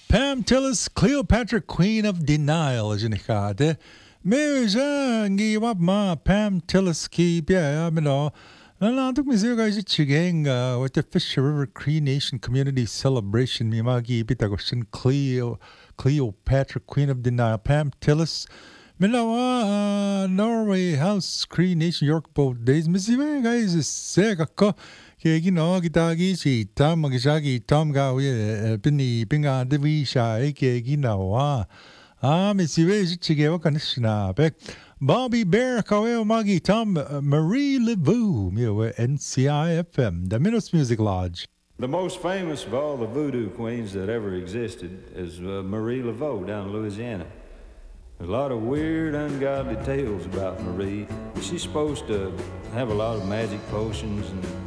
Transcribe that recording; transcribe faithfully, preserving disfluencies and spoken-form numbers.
Pam Tillis, Cleopatra, Queen of Denial, is in de. Meja, give up ma, Pam Tillis, keep, yeah, I mean, all. And I took me zero guys chigang with the Fisher River Cree Nation Community Celebration. Mimagi Pitagoshin Cleo, Cleopatra, Queen of Denial, Pam Tillis. Minawa, Norway House Cree Nation York both days. Missy guys is sick. Kaya ginawa kita si Tom magisagi Tom gawi pini pinga devi siya kaya ginawa. Ah, misiwe si chigewa kanishna pek. Bobby Bear kawe magi Tom Marie Laveau miwe N C I F M the Minos Music Lodge. The most famous of all the voodoo queens that ever existed is uh, Marie Laveau down in Louisiana. There's a lot of weird, ungodly tales about Marie. She's supposed to have a lot of magic potions and